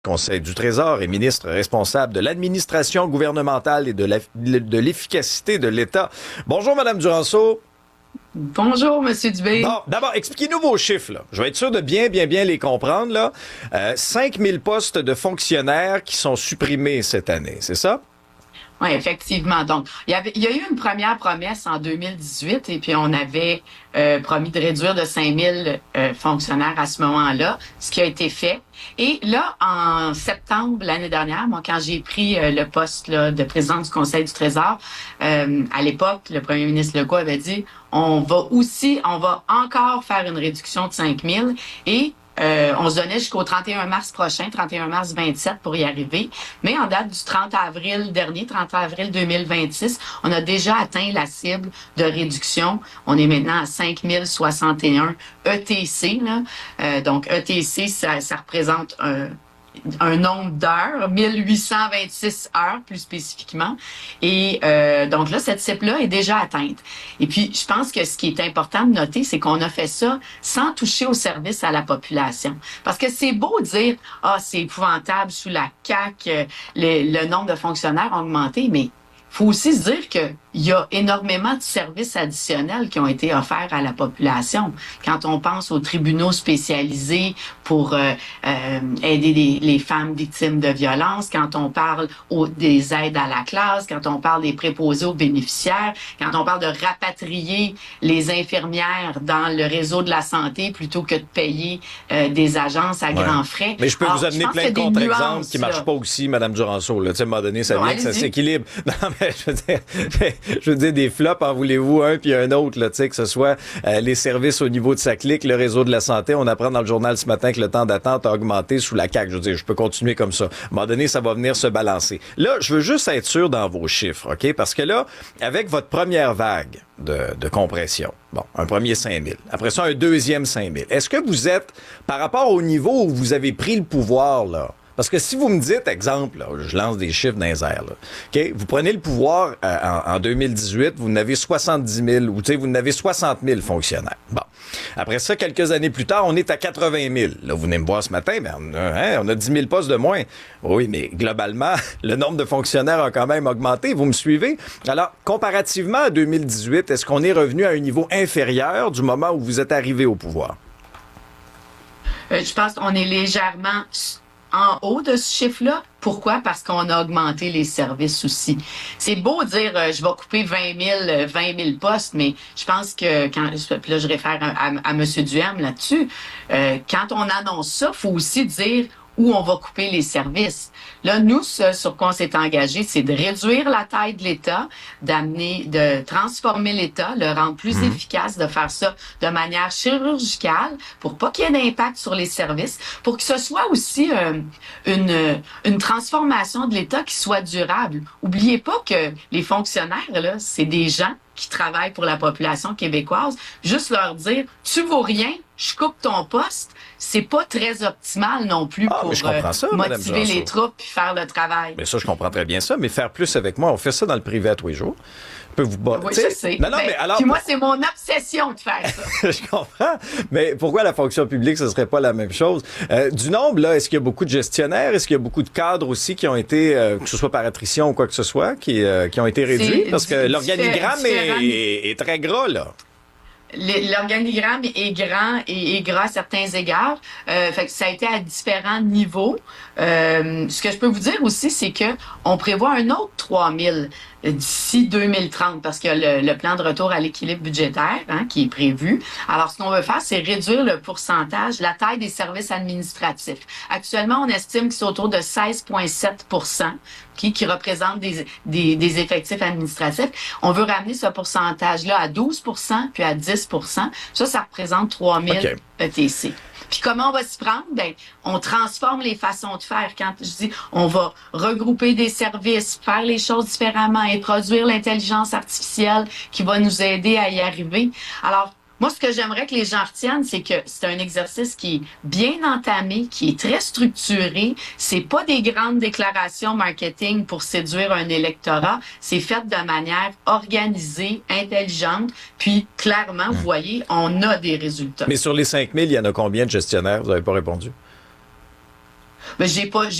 Conseil du Trésor et ministre responsable de l'administration gouvernementale et de l'efficacité de l'État. Bonjour, Madame Duranceau. Bonjour, Monsieur Dubé. Bon, d'abord, expliquez-nous vos chiffres, là. Je vais être sûr de bien les comprendre, là. 5 000 postes de fonctionnaires qui sont supprimés cette année, c'est ça? Oui, effectivement. Donc, il y a eu une première promesse en 2018 et puis on avait promis de réduire de 5 000 fonctionnaires à ce moment-là, ce qui a été fait. Et là, en septembre l'année dernière, moi, quand j'ai pris le poste là, de président du Conseil du Trésor, à l'époque, le premier ministre Legault avait dit, on va encore faire une réduction de 5 000 et on se donnait jusqu'au 31 mars prochain, 31 mars 27 pour y arriver. Mais en date du 30 avril dernier, 30 avril 2026, on a déjà atteint la cible de réduction. On est maintenant à 5 061 ETC. Là. Donc, ETC, ça représente un nombre d'heures, 1826 heures plus spécifiquement. Et donc là, cette cible-là est déjà atteinte. Et puis, je pense que ce qui est important de noter, c'est qu'on a fait ça sans toucher au service à la population. Parce que c'est beau dire, c'est épouvantable sous la CAQ, le nombre de fonctionnaires a augmenté, mais faut aussi se dire qu'il y a énormément de services additionnels qui ont été offerts à la population. Quand on pense aux tribunaux spécialisés pour aider les femmes victimes de violences, quand on parle des aides à la classe, quand on parle des préposés aux bénéficiaires, quand on parle de rapatrier les infirmières dans le réseau de la santé plutôt que de payer des agences à grands frais. Mais je peux vous amener plein de contre-exemples qui ne marchent pas aussi, Mme Duranceau. Là. Tu sais, à un moment donné, ça vient que ça s'équilibre. Non, mais je veux dire, des flops, en voulez-vous un puis un autre, là, tu sais, que ce soit les services au niveau de sa clique, le réseau de la santé. On apprend dans le journal ce matin que le temps d'attente a augmenté sous la CAQ. Je veux dire, je peux continuer comme ça. À un moment donné, ça va venir se balancer. Là, je veux juste être sûr dans vos chiffres, OK? Parce que là, avec votre première vague de compression, bon, un premier 5 000, après ça, un deuxième 5 000, est-ce que vous êtes, par rapport au niveau où vous avez pris le pouvoir, là, parce que si vous me dites, exemple, là, je lance des chiffres dans les airs, là, OK, vous prenez le pouvoir en 2018, vous n'avez 70 000, ou tu sais, vous n'avez 60 000 fonctionnaires. Bon. Après ça, quelques années plus tard, on est à 80 000. Là, vous venez me voir ce matin, mais on a 10 000 postes de moins. Oui, mais globalement, le nombre de fonctionnaires a quand même augmenté. Vous me suivez? Alors, comparativement à 2018, est-ce qu'on est revenu à un niveau inférieur du moment où vous êtes arrivé au pouvoir? Je pense qu'on est légèrement en haut de ce chiffre-là. Pourquoi? Parce qu'on a augmenté les services aussi. C'est beau dire je vais couper 20 000 postes, mais je pense que puis là je réfère à M. Duhem là-dessus, quand on annonce ça, il faut aussi dire où on va couper les services. Là, nous, ce sur quoi on s'est engagé, c'est de réduire la taille de l'État, de transformer l'État, le rendre plus efficace, de faire ça de manière chirurgicale pour pas qu'il y ait d'impact sur les services, pour que ce soit aussi une transformation de l'État qui soit durable. Oubliez pas que les fonctionnaires, là, c'est des gens qui travaillent pour la population québécoise. Juste leur dire, tu vaux rien, je coupe ton poste, c'est pas très optimal non plus pour motiver les troupes et faire le travail. Mais ça, je comprends très bien ça, mais faire plus avec moi, on fait ça dans le privé à tous les jours. Oui, je sais. Non, mais alors... Puis moi, c'est mon obsession de faire ça. Je comprends. Mais pourquoi la fonction publique, ce serait pas la même chose? Du nombre, là, est-ce qu'il y a beaucoup de gestionnaires? Est-ce qu'il y a beaucoup de cadres aussi qui ont été, que ce soit par attrition ou quoi que ce soit, qui ont été réduits? Parce que l'organigramme est très gras, là. L'organigramme est grand et est gras à certains égards. Fait que ça a été à différents niveaux. Ce que je peux vous dire aussi, c'est que on prévoit un autre 3 000 d'ici 2030 parce qu'il y a le plan de retour à l'équilibre budgétaire qui est prévu. Alors, ce qu'on veut faire, c'est réduire le pourcentage, la taille des services administratifs. Actuellement, on estime que c'est autour de 16,7 qui représente des effectifs administratifs. On veut ramener ce pourcentage-là à 12 puis à 10 Ça représente 3 000 ETC. Puis comment on va s'y prendre? Ben, on transforme les façons de faire. Quand je dis on va regrouper des services, faire les choses différemment, introduire l'intelligence artificielle qui va nous aider à y arriver. Alors, moi, ce que j'aimerais que les gens retiennent, c'est que c'est un exercice qui est bien entamé, qui est très structuré. C'est pas des grandes déclarations marketing pour séduire un électorat. C'est fait de manière organisée, intelligente. Puis, clairement, vous voyez, on a des résultats. Mais sur les 5 000, il y en a combien de gestionnaires? Vous n'avez pas répondu. Ben, j'ai pas